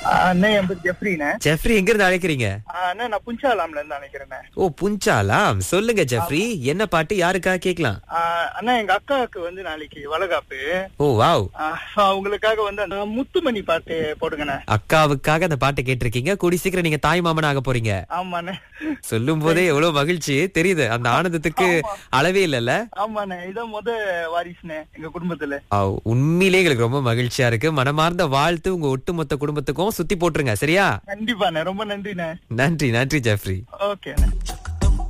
அண்ணா என் பேர் ஜெஃப்ரிண்ணே. ஜெஃப்ரி எங்க இருந்து அழைக்கிறீங்க? அண்ணா நான் புஞ்சாலாம்ல இருந்து நினைக்கிறேன். ஓ, புஞ்சாலாம். சொல்லுங்க ஜெஃப்ரி, என்ன பாட்டு யாருக்காக கேட்கலாம்? அண்ணா எங்க அக்காவுக்கு வந்து நாளைக்கு வளகாப்பு. ஓ வாவ். அவங்களுக்காக வந்து அந்த முத்துமணி பாட்டு போடுங்கண்ணே. அக்காவுக்காக அந்த பாட்டு கேட்டிருக்கீங்க. கூடி சீக்கிரம் நீங்க தாய் மாமன் ஆக போறீங்க. ஆமாண்ணே. சொல்லும் போதே எவ்வளவு மகிழ்ச்சி தெரியுது. அந்த ஆனந்தத்துக்கு அளவே இல்லல்ல. ஆமாண்ணே, இதான் வாரிசுண்ணே எங்க குடும்பத்துல. உண்மையிலேயே எங்களுக்கு ரொம்ப மகிழ்ச்சியா இருக்கு. மனமார்ந்த வாழ்த்து உங்க ஒட்டுமொத்த குடும்பத்துக்கும். சுத்தி போட்டுருங்க சரியா? கண்டிப்பாண்ணே, ரொம்ப நன்றிண்ணே. நன்றி நன்றி ஜெஃப்ரி. ஓகேண்ணே.